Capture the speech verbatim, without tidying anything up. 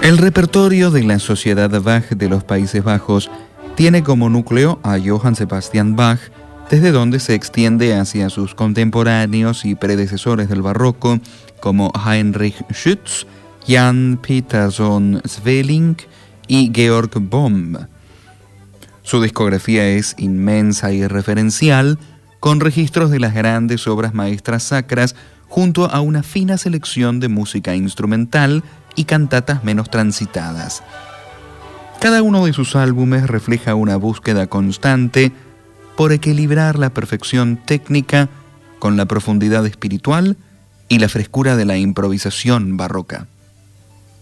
El repertorio de la Sociedad Bach de los Países Bajos tiene como núcleo a Johann Sebastian Bach, desde donde se extiende hacia sus contemporáneos y predecesores del barroco como Heinrich Schütz, Jan Pieterszoon Sweelinck y Georg Bohm. Su discografía es inmensa y referencial, con registros de las grandes obras maestras sacras junto a una fina selección de música instrumental y cantatas menos transitadas. Cada uno de sus álbumes refleja una búsqueda constante por equilibrar la perfección técnica con la profundidad espiritual y la frescura de la improvisación barroca.